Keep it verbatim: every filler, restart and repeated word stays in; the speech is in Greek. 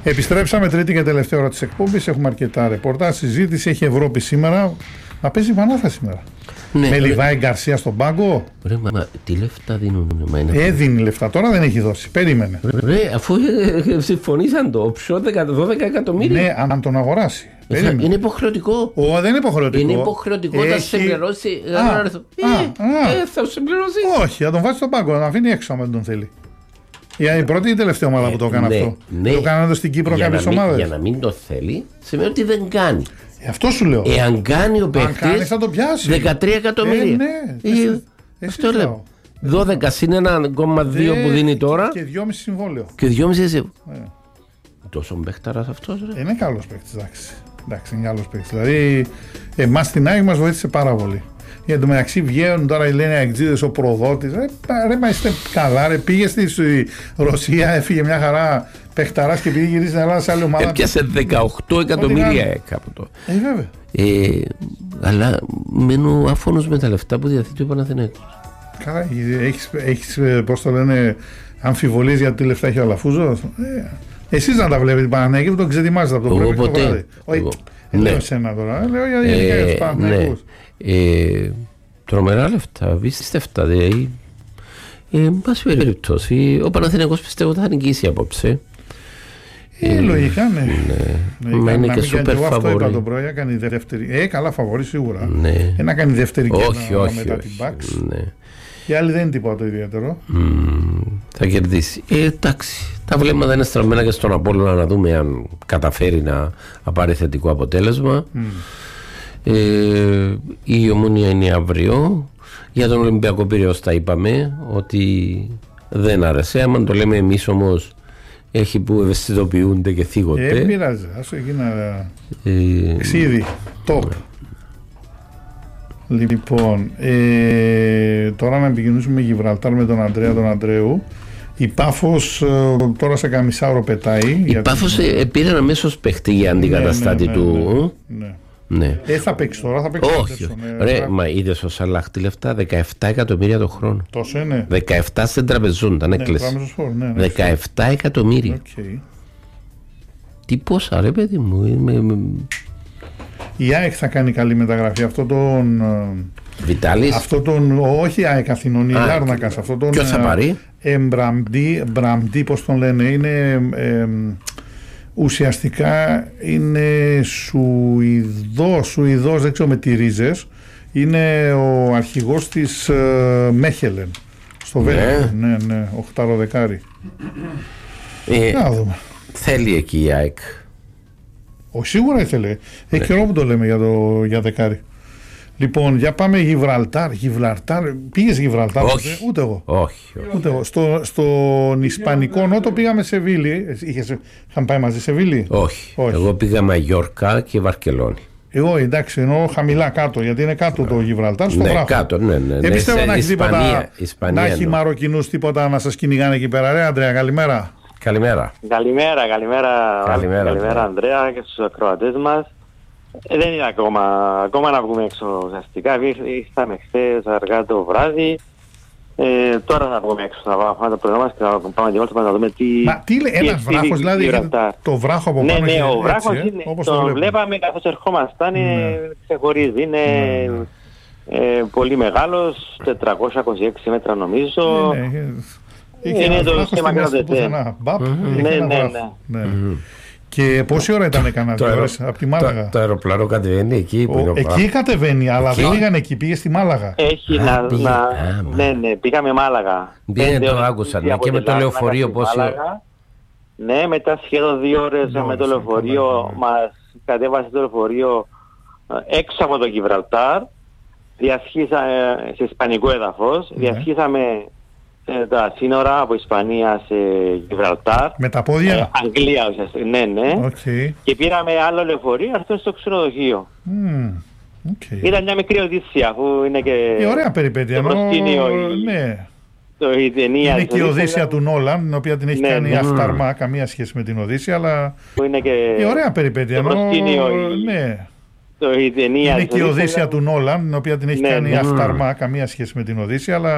Επιστρέψαμε τρίτη και τελευταία ώρα της εκπομπής. Έχουμε αρκετά ρεπορτάζ, συζήτηση. Έχει Ευρώπη σήμερα. Να παίζει η Βανάθα σήμερα. Ναι, με ρε, Λιβάη Γκαρσία στον πάγκο. Ρε, μα, μα τι λεφτά δίνουν, μα είναι... Έδινε λεφτά, τώρα δεν έχει δώσει. Περίμενε. Ρε, αφού ε, ε, συμφωνήσαν το όψιο δώδεκα εκατομμύρια. Ναι, αν τον αγοράσει. Ε, θα, είναι υποχρεωτικό. Ω, δεν είναι υποχρεωτικό. Είναι υποχρεωτικό, έχει... θα σε πληρώσει. Α, α, ε, ε, θα σε πληρώσει. Όχι, θα τον βάζει στον πάγκο, να τον αφήνει έξω αν δεν τον θέλει. Είναι η πρώτη ή η τελευταία ομάδα ε, που το έκανε ναι, αυτό. Ναι. Το κάνανε στην Κύπρο κάποιες ομάδες. Για να μην το θέλει, σημαίνει ότι δεν κάνει. Ε, αυτό σου λέω. Εάν κάνει ο παίκτης, θα το πιάσει. δεκατρία εκατομμύρια. Ε, ναι, ε, αυτό λέω. δώδεκα συν ένα κόμμα δύο που δίνει τώρα. Και δυόμισι συμβόλαιο. Και δυόμισι εσύ. Ε. Τόσο παίχταρας αυτός. Ρε. Είναι καλός παίκτης, εντάξει. Εντάξει, είναι καλός παίκτης. Δηλαδή, εμάς στην ΑΕΚ μας βοήθησε πάρα πολύ. Για το μεταξύ βγαίνουν τώρα οι λένε αεξίδες ο προδότης. Ρε, ρε, μα είστε καλά, ρε. Πήγε στη Ρωσία, έφυγε μια χαρά παιχταράς και πήγε γυρίσει στην Ελλάδα σε άλλη ομάδα. Έπιασε δεκαοκτώ εκατομμύρια κάπου το. Ε, βέβαια. Ε, αλλά μένω άφωνος με τα λεφτά που διαθέτει ο Παναθηναίκος. Καλά, έχεις, έχεις πώς το λένε, αμφιβολίες για τι λεφτά έχει ο Αλαφούζος. Ε, εσείς να τα βλέπετε Παναθηναϊκή που τον ξετοιμάζετε από το πρωί μέχρι το βράδυ. Όχι, δεν λέω εσένα τώρα, λέω για τους Παναθηναϊκούς. Ε, τρομερά λεφτά, πίστευτα δηλαδή. Εν πάση περιπτώσει, ο Παναθηναϊκός πιστεύω θα νικήσει απόψε. Ε, λογικά, ναι. ναι. Μα είναι και σούπερ φαβορί. Αυτό είπα το πρωί, έκανε δεύτερη. Ε, καλά φαβορί σίγουρα. Ναι. Ε, να κάνει δεύτερη και όχι, ένα, όχι, μετά όχι, την Bucks. Ναι. Η άλλη δεν είναι τίποτα το ιδιαίτερο. Mm, θα κερδίσει. Ε, εντάξει. Τα βλέμματα είναι στραμμένα και στον Απόλλωνα να δούμε αν καταφέρει να, να πάρει θετικό αποτέλεσμα. Mm. Ε, η Ομόνοια είναι αύριο. Για τον Ολυμπιακό Πειραιώς τα είπαμε ότι δεν άρεσε. Άμα το λέμε εμείς όμως, έχει που ευαισθητοποιούνται και θίγονται. Ε, πειράζει. Ας εκεί να... Ε, ξύδι. Top. Λοιπόν, ε, τώρα να επικοινωνήσουμε με Γιβραλτάρ με τον Αντρέα τον Αντρέου. Η Πάφος ε, τώρα σε καμισάωρο πετάει. Η Πάφος την... ε, πήρε αμέσως παίχτη για αντικαταστάτη ναι, ναι, του. Ναι, ναι. Ναι. Ε, θα παίξει τώρα, θα παίξει. Όχι. Ναι, ρε, μα είδες ο Σαλάχ τι λεφτά, δεκαεπτά εκατομμύρια το χρόνο. Τόσο είναι. δεκαεπτά στην τραπεζούντα, ναι, έκλεισε. Ναι, ναι, δεκαεπτά εκατομμύρια. Okay. Τι πόσα, ρε παιδί μου. Είμαι... Η ΑΕΚ θα κάνει καλή μεταγραφή. Αυτό τον. Βιτάλης. Αυτό τον. Όχι η ΑΕΚ Αθηνών, η Λάρνακας. Αυτό τον. Ποιος θα πάρει. Εμπραμπτή, Μπραμπτή, πώς τον λένε. Είναι. Ε, ουσιαστικά είναι Σουηδός, Σουηδός, δεν ξέρω με τι ρίζες. Είναι ο αρχηγός της ε, Μέχελεν στο ναι. Βέλγιο. Ναι, ναι, οχτάρο δεκάρι. Ε, Να δούμε. Θέλει εκεί η ΑΕΚ. Όχι, σίγουρα ήθελε. Ναι. Έχει καιρό που το λέμε για, το, για δεκάρι. Λοιπόν, για πάμε Γιβραλτάρ. Γιβραλτάρ. Πήγες Γιβραλτάρ? Όχι. Ούτε εγώ. Όχι. Ούτε εγώ. Στο, στον Ισπανικό Νότο πήγαμε σε Βίλη. Είχες, είχαμε πάει μαζί σε Βίλη? Όχι. Όχι. Εγώ πήγα Μαγιόρκα και Βαρκελόνη. Εγώ εντάξει, εννοώ χαμηλά κάτω, γιατί είναι κάτω το Γιβραλτάρ, στο ναι, βράχο. Κάτω, ναι, ναι. Ε, πιστεύω ναι, να έχει τίποτα. Ισπανία, να έχει Μαροκινούς τίποτα να σας κυνηγάνε εκεί πέρα. Ρε Ανδρέα, καλημέρα. Καλημέρα. Καλημέρα, καλημέρα, καλημέρα, καλημέρα Ανδρέα και στους ακροατές μας. Ε, δεν είναι ακόμα, ακόμα να βγούμε έξω ουσιαστικά. Ήρθαμε χθες αργά το βράδυ. Ε, τώρα θα βγούμε έξω, θα πάμε το πρόγραμμα και θα πάμε και όλοι να δούμε τι... Μα τι λέει, ένας βράχος δηλαδή, το βράχο από πάνω? Ναι, ναι, ο βράχος έτσι, είναι, ε, το, το βλέπαμε καθώς ερχόμασταν, ναι. Ξεχωρίζει, είναι ναι. ε, πολύ μεγάλος, τετρακόσια είκοσι έξι μέτρα νομίζω. Ναι, ναι. Είχε είναι το σχήμα κρατετέ. Ναι, ναι, ναι. Και πόση ώρα ήταν κανένα δύο ώρες από τη Μάλαγα? Το, το αεροπλάνο κατεβαίνει εκεί που ο, είναι εκεί κατεβαίνει, αλλά εκεί δεν πήγαν εκεί, πήγε στη Μάλαγα. Έχει Α, να, πήγε, να α, ναι, ναι, πήγαμε Μάλαγα. Δεν το άκουσα, ναι, και με το λεωφορείο πόση ώρα? Ναι, μετά σχεδόν δύο ώρες no, με το λεωφορείο, ναι. Μας κατέβασε το λεωφορείο έξω από το Γιβραλτάρ, διασχίσαμε σε ισπανικό έδαφος, ναι. Διασχίσαμε τα σύνορα από Ισπανία σε Γιβραλτάρ. Με τα πόδια? Ε, Αγγλία ουσιαστικά, ναι, ναι. Okay. Και πήραμε άλλο λεωφορείο, αυτό στο ξενοδοχείο. Mm. Okay. Ήταν μια μικρή οδύσσια, αφού είναι και... Η ωραία περιπέτεια, το προσκήνιο, η... ναι. Το, η ταινία, είναι και η Οδύσσια του Νόλαν, την οποία την έχει ναι, κάνει ναι. Αυταρμά, καμία σχέση με την Οδύσσια, αλλά είναι και... η ωραία περιπέτεια, το προσκήνιο, η... ναι. Το, η ταινία, είναι και η Οδύσσια του Νόλαν, την οποία την έχει ναι, κάνει ναι. Αυταρμά, καμία σχέση με την Οδύσσια, αλλά